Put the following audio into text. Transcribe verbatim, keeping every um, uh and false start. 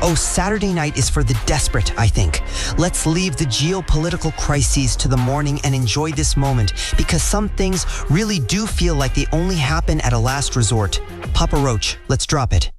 Oh, Saturday night is for the desperate, I think. Let's leave the geopolitical crises to the morning and enjoy this moment, because some things really do feel like they only happen at a last resort. Papa Roach, let's drop it.